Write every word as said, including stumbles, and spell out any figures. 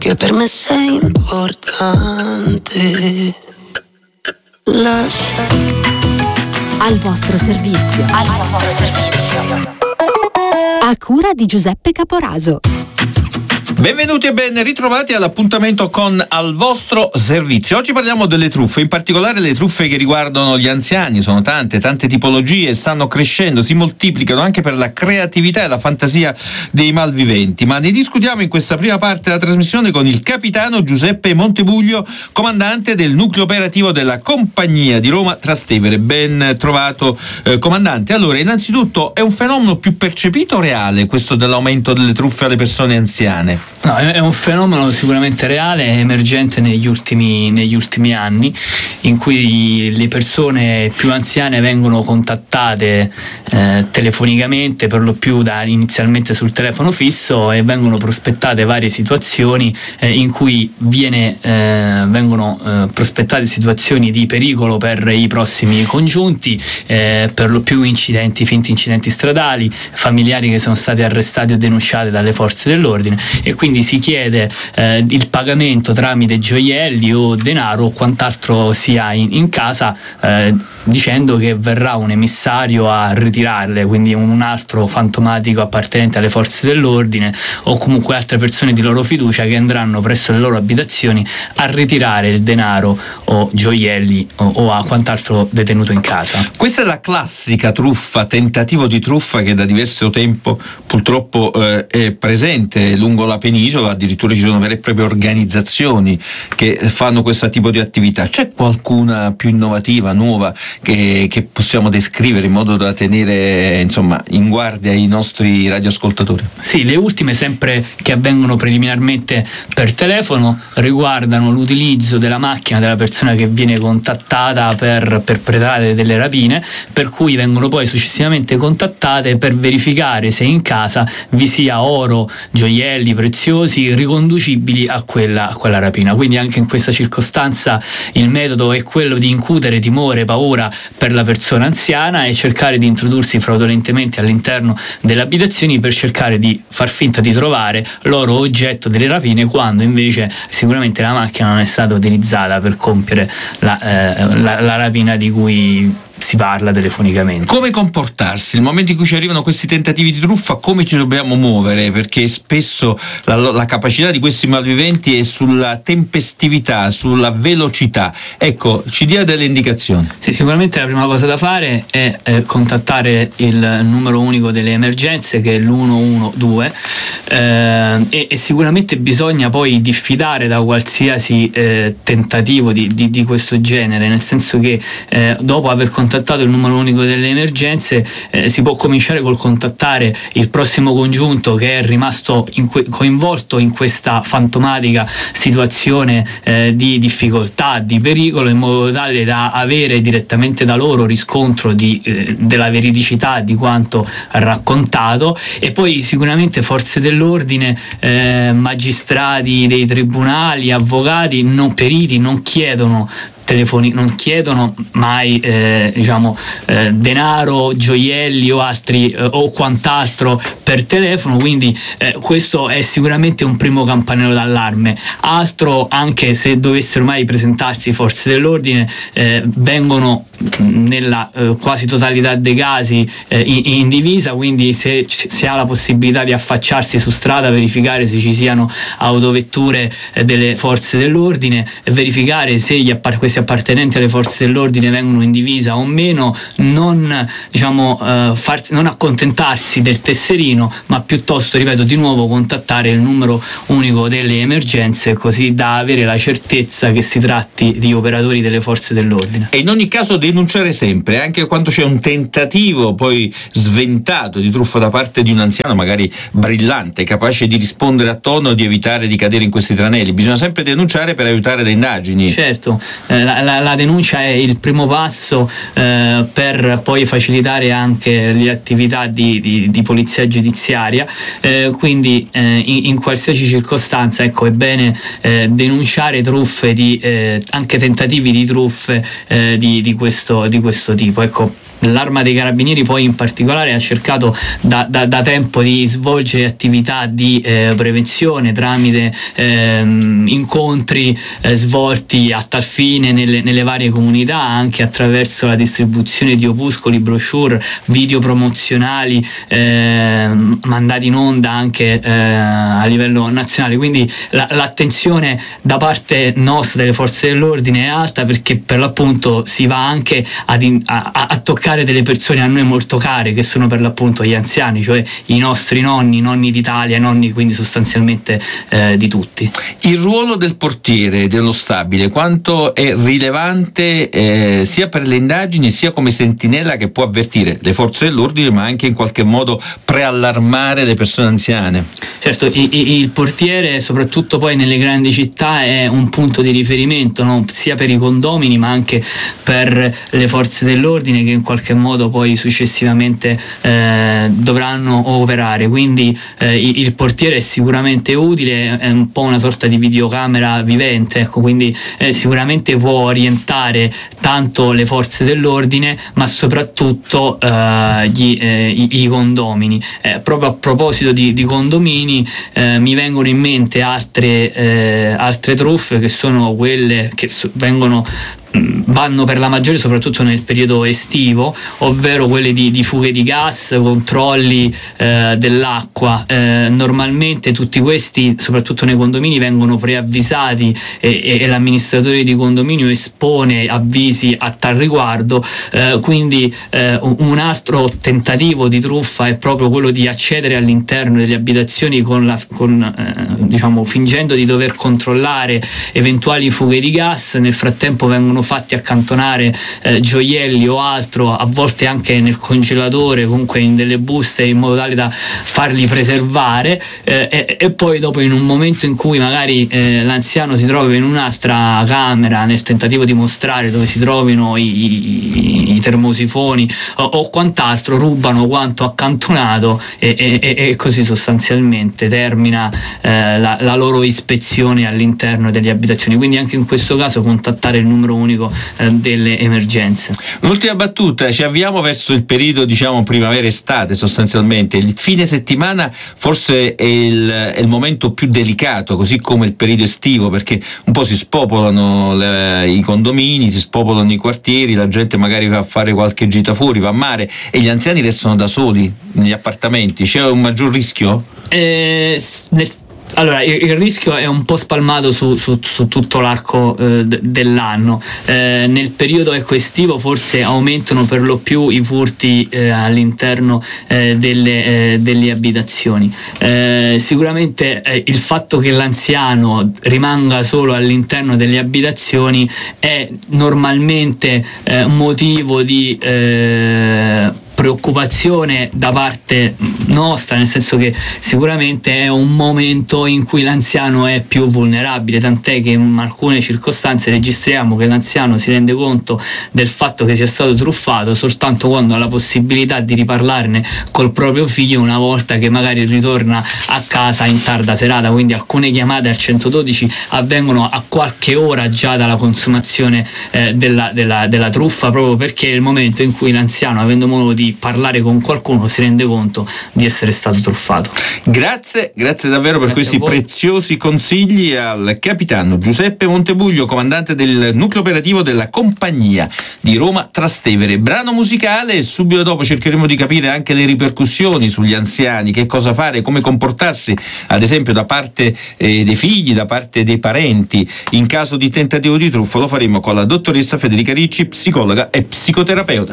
che per me sei importante. Lascia al vostro servizio. Al vostro servizio. A cura di Giuseppe Caporaso. Benvenuti e ben ritrovati all'appuntamento con Al vostro servizio. Oggi parliamo delle truffe, in particolare le truffe che riguardano gli anziani. Sono tante, tante tipologie, stanno crescendo, si moltiplicano anche per la creatività e la fantasia dei malviventi. Ma ne discutiamo in questa prima parte della trasmissione con il capitano Giuseppe Montebuglio, comandante del nucleo operativo della Compagnia di Roma Trastevere. Ben trovato, eh, comandante. Allora, innanzitutto, è un fenomeno più percepito o reale questo dell'aumento delle truffe alle persone anziane? No, è un fenomeno sicuramente reale e emergente negli ultimi, negli ultimi anni, in cui le persone più anziane vengono contattate eh, telefonicamente, per lo più da, inizialmente sul telefono fisso, e vengono prospettate varie situazioni eh, in cui viene, eh, vengono eh, prospettate situazioni di pericolo per i prossimi congiunti, eh, per lo più incidenti, finti incidenti stradali, familiari che sono stati arrestati o denunciati dalle forze dell'ordine, e quindi si chiede eh, il pagamento tramite gioielli o denaro o quant'altro si ha in, in casa, eh, dicendo che verrà un emissario a ritirarle, quindi un altro fantomatico appartenente alle forze dell'ordine o comunque altre persone di loro fiducia che andranno presso le loro abitazioni a ritirare il denaro o gioielli o, o a quant'altro detenuto in casa. Questa è la classica truffa, tentativo di truffa che da diverso tempo purtroppo eh, è presente lungo la penisola. Addirittura ci sono vere e proprie organizzazioni che fanno questo tipo di attività. C'è qualcuna più innovativa, nuova, che, che possiamo descrivere in modo da tenere insomma in guardia i nostri radioascoltatori? Sì, le ultime, sempre che avvengono preliminarmente per telefono, riguardano l'utilizzo della macchina della persona che viene contattata per perpetrare delle rapine, per cui vengono poi successivamente contattate per verificare se in casa vi sia oro, gioielli preziosi riconducibili a quella, a quella rapina. Quindi anche in questa circostanza il metodo è quello di incutere timore, paura per la persona anziana e cercare di introdursi fraudolentemente all'interno delle abitazioni per cercare di far finta di trovare l'oro oggetto delle rapine, quando invece sicuramente la macchina non è stata utilizzata per compiere la, eh, la, la rapina di cui si parla telefonicamente. Come comportarsi nel momento in cui ci arrivano questi tentativi di truffa? Come ci dobbiamo muovere? Perché spesso la, la capacità di questi malviventi è sulla tempestività, sulla velocità. Ecco, ci dia delle indicazioni. Sì, sicuramente la prima cosa da fare è eh, contattare il numero unico delle emergenze, che è l'uno uno due, eh, e, e sicuramente bisogna poi diffidare da qualsiasi eh, tentativo di, di, di questo genere, nel senso che eh, dopo aver contattato il numero unico delle emergenze eh, si può cominciare col contattare il prossimo congiunto che è rimasto in que- coinvolto in questa fantomatica situazione eh, di difficoltà, di pericolo, in modo tale da avere direttamente da loro riscontro di, eh, della veridicità di quanto raccontato, e poi sicuramente forze dell'ordine, eh, magistrati dei tribunali, avvocati, non periti, non chiedono telefoni, non chiedono mai eh, diciamo eh, denaro, gioielli o altri eh, o quant'altro per telefono, quindi eh, questo è sicuramente un primo campanello d'allarme. Altro, anche se dovessero mai presentarsi forze dell'ordine, eh, vengono nella eh, quasi totalità dei casi eh, in, in divisa, quindi se si ha la possibilità di affacciarsi su strada, verificare se ci siano autovetture eh, delle forze dell'ordine, verificare se gli appar- questi appartenenti alle forze dell'ordine vengono in divisa o meno, non diciamo eh, farsi, non accontentarsi del tesserino, ma piuttosto, ripeto di nuovo, contattare il numero unico delle emergenze, così da avere la certezza che si tratti di operatori delle forze dell'ordine. E in ogni caso denunciare sempre, anche quando c'è un tentativo poi sventato di truffa da parte di un anziano magari brillante, capace di rispondere a tono, di evitare di cadere in questi tranelli. Bisogna sempre denunciare per aiutare le indagini. Certo, eh, la, la, la denuncia è il primo passo eh, per poi facilitare anche le attività di, di, di polizia giudiziaria, eh, quindi eh, in, in qualsiasi circostanza, ecco, è bene eh, denunciare truffe, di, eh, anche tentativi di truffe eh, di, di, questo, di questo tipo. Ecco, L'Arma dei Carabinieri poi in particolare ha cercato da, da, da tempo di svolgere attività di eh, prevenzione tramite eh, incontri eh, svolti a tal fine nelle, nelle varie comunità, anche attraverso la distribuzione di opuscoli, brochure, video promozionali eh, mandati in onda anche eh, a livello nazionale. Quindi la, l'attenzione da parte nostra delle forze dell'ordine è alta, perché per l'appunto si va anche ad in, a, a toccare delle persone a noi molto care, che sono per l'appunto gli anziani, cioè i nostri nonni, i nonni d'Italia, i nonni quindi sostanzialmente eh, di tutti. Il ruolo del portiere dello stabile quanto è rilevante eh, sia per le indagini sia come sentinella che può avvertire le forze dell'ordine, ma anche in qualche modo preallarmare le persone anziane? Certo, i, i, il portiere soprattutto poi nelle grandi città è un punto di riferimento, no? Sia per i condomini ma anche per le forze dell'ordine, che in qualche modo poi successivamente eh, dovranno operare. Quindi eh, il portiere è sicuramente utile, è un po' una sorta di videocamera vivente, ecco, quindi eh, sicuramente può orientare tanto le forze dell'ordine ma soprattutto eh, gli, eh, i, i condomini. Eh, proprio a proposito di, di condomini eh, mi vengono in mente altre, eh, altre truffe, che sono quelle che so, vengono vanno per la maggiore soprattutto nel periodo estivo, ovvero quelle di, di fughe di gas, controlli eh, dell'acqua. Eh, normalmente tutti questi, soprattutto nei condomini, vengono preavvisati e, e, e l'amministratore di condominio espone avvisi a tal riguardo. Eh, quindi eh, un altro tentativo di truffa è proprio quello di accedere all'interno delle abitazioni con la, con, eh, diciamo, fingendo di dover controllare eventuali fughe di gas. Nel frattempo vengono fatti accantonare eh, gioielli o altro, a volte anche nel congelatore, comunque in delle buste, in modo tale da farli preservare eh, e, e poi dopo, in un momento in cui magari eh, l'anziano si trova in un'altra camera nel tentativo di mostrare dove si trovino i, i, i termosifoni o, o quant'altro, rubano quanto accantonato e, e, e così sostanzialmente termina eh, la, la loro ispezione all'interno delle abitazioni. Quindi anche in questo caso contattare il numero unico eh, delle emergenze. L'ultima battuta, ci avviamo verso il periodo, diciamo, primavera-estate sostanzialmente. Il fine settimana forse è il, è il momento più delicato, così come il periodo estivo, perché un po' si spopolano le, i condomini, si spopolano i quartieri, la gente magari va a fare qualche gita fuori, va a mare, e gli anziani restano da soli negli appartamenti. C'è un maggior rischio? Eh, nel Allora, il, il rischio è un po' spalmato su, su, su tutto l'arco eh, d- dell'anno. Eh, nel periodo ecco estivo forse aumentano per lo più i furti eh, all'interno eh, delle, eh, delle abitazioni. Eh, sicuramente eh, il fatto che l'anziano rimanga solo all'interno delle abitazioni è normalmente eh, motivo di eh, preoccupazione da parte nostra, nel senso che sicuramente è un momento in cui l'anziano è più vulnerabile, tant'è che in alcune circostanze registriamo che l'anziano si rende conto del fatto che sia stato truffato soltanto quando ha la possibilità di riparlarne col proprio figlio una volta che magari ritorna a casa in tarda serata. Quindi alcune chiamate al centododici avvengono a qualche ora già dalla consumazione eh, della, della, della truffa, proprio perché è il momento in cui l'anziano, avendo modo di parlare con qualcuno, si rende conto di essere stato truffato. Grazie, grazie davvero per Grazie questi preziosi consigli al capitano Giuseppe Montebuglio, comandante del nucleo operativo della compagnia di Roma Trastevere. Brano musicale e subito dopo cercheremo di capire anche le ripercussioni sugli anziani, che cosa fare, come comportarsi, ad esempio da parte eh, dei figli, da parte dei parenti in caso di tentativo di truffa. Lo faremo con la dottoressa Federica Ricci, psicologa e psicoterapeuta.